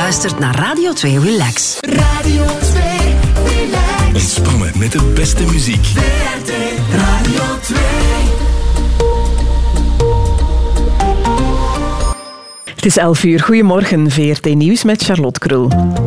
luistert naar Radio 2 Relax. Radio 2 Relax. Ontspannen met de beste muziek. VRT Radio 2. Het is 11:00. Goedemorgen, VRT Nieuws met Charlotte Krul.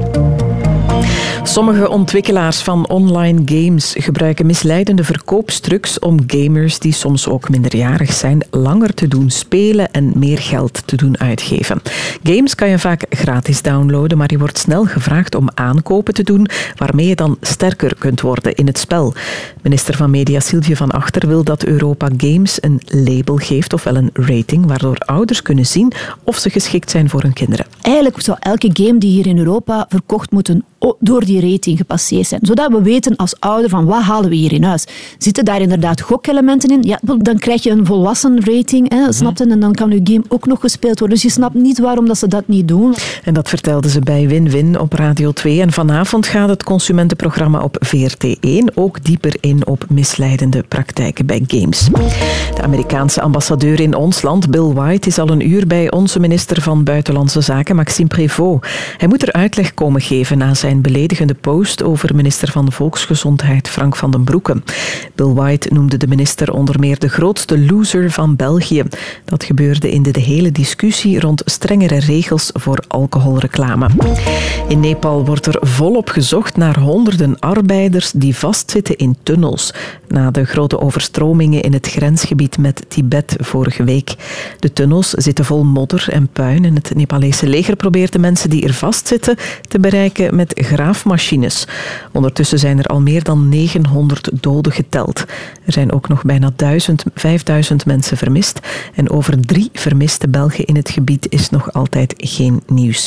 Sommige ontwikkelaars van online games gebruiken misleidende verkoopstrucs om gamers die soms ook minderjarig zijn langer te doen spelen en meer geld te doen uitgeven. Games kan je vaak gratis downloaden, maar je wordt snel gevraagd om aankopen te doen waarmee je dan sterker kunt worden in het spel. Minister van Media Sylvie van Achter wil dat Europa Games een label geeft, ofwel een rating, waardoor ouders kunnen zien of ze geschikt zijn voor hun kinderen. Eigenlijk zou elke game die hier in Europa verkocht moeten door die rating gepasseerd zijn. Zodat we weten als ouder van wat halen we hier in huis. Zitten daar inderdaad gokelementen in? Ja, dan krijg je een volwassen rating, snap je? En dan kan je game ook nog gespeeld worden. Dus je snapt niet waarom dat ze dat niet doen. En dat vertelden ze bij Win-Win op Radio 2. En vanavond gaat het consumentenprogramma op VRT1 ook dieper in op misleidende praktijken bij games. De Amerikaanse ambassadeur in ons land, Bill White, is al een uur bij onze minister van Buitenlandse Zaken, Maxime Prévost. Hij moet er uitleg komen geven na zijn beledigende post over minister van Volksgezondheid Frank van den Broeke. Bill White noemde de minister onder meer de grootste loser van België. Dat gebeurde in de hele discussie rond strengere regels voor alcoholreclame. In Nepal wordt er volop gezocht naar honderden arbeiders die vastzitten in tunnels na de grote overstromingen in het grensgebied met Tibet vorige week. De tunnels zitten vol modder en puin en het Nepalese leger probeert de mensen die er vastzitten te bereiken met graafmachines. Ondertussen zijn er al meer dan 900 doden geteld. Er zijn ook nog bijna 5000 mensen vermist en over 3 vermiste Belgen in het gebied is nog altijd geen nieuws.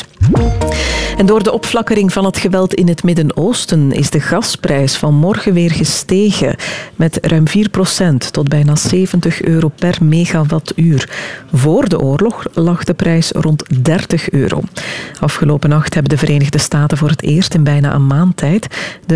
En door de opflakkering van het geweld in het Midden-Oosten is de gasprijs vanmorgen weer gestegen met ruim 4% tot bijna €70 per megawattuur. Voor de oorlog lag de prijs rond €30. Afgelopen nacht hebben de Verenigde Staten voor het eerst in bijna een maand tijd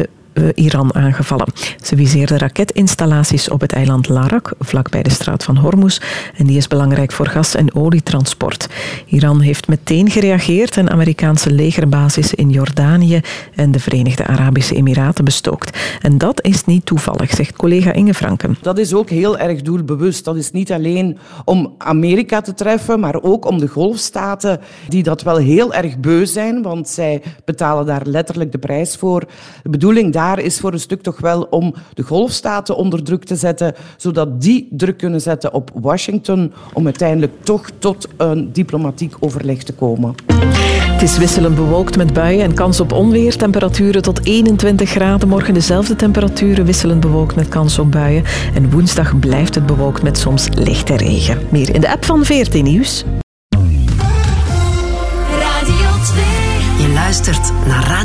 Iran aangevallen. Ze viseerden raketinstallaties op het eiland Larak, vlakbij de straat van Hormuz, en die is belangrijk voor gas- en olietransport. Iran heeft meteen gereageerd en Amerikaanse legerbasis in Jordanië en de Verenigde Arabische Emiraten bestookt. En dat is niet toevallig, zegt collega Inge Franken. Dat is ook heel erg doelbewust. Dat is niet alleen om Amerika te treffen, maar ook om de golfstaten die dat wel heel erg beu zijn, want zij betalen daar letterlijk de prijs voor. De bedoeling daar is voor een stuk toch wel om de golfstaten onder druk te zetten, zodat die druk kunnen zetten op Washington om uiteindelijk toch tot een diplomatiek overleg te komen. Het is wisselend bewolkt met buien en kans op onweer. Temperaturen tot 21 graden. Morgen dezelfde temperaturen, wisselend bewolkt met kans op buien. En woensdag blijft het bewolkt met soms lichte regen. Meer in de app van VRT Nieuws. Radio 2. Je luistert naar Radio